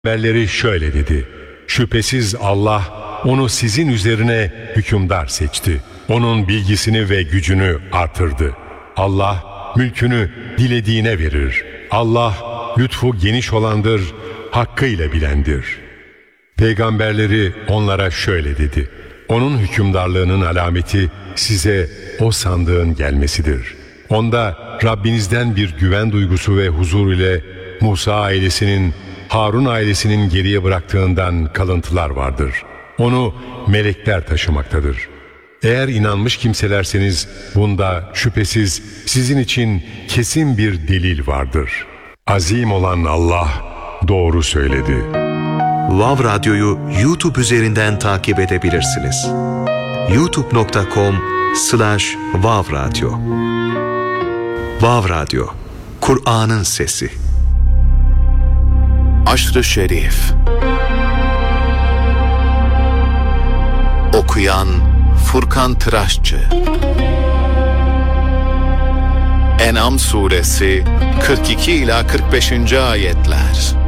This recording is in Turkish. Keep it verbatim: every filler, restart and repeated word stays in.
Peygamberleri şöyle dedi: şüphesiz Allah onu sizin üzerine hükümdar seçti. Onun bilgisini ve gücünü artırdı. Allah mülkünü dilediğine verir. Allah lütfu geniş olandır, hakkıyla bilendir. Peygamberleri onlara şöyle dedi: onun hükümdarlığının alameti size o sandığın gelmesidir. Onda Rabbinizden bir güven duygusu ve huzur ile Musa ailesinin, Harun ailesinin geriye bıraktığından kalıntılar vardır. Onu melekler taşımaktadır. Eğer inanmış kimselerseniz bunda şüphesiz sizin için kesin bir delil vardır. Azim olan Allah doğru söyledi. Vav Radyo'yu YouTube üzerinden takip edebilirsiniz. youtube nokta com slash vav radyo. Vav Radyo, Kur'an'ın sesi. Aşr-ı Şerif. Okuyan Furkan Tıraşçı. En'am suresi kırk iki ila kırk beşinci ayetler.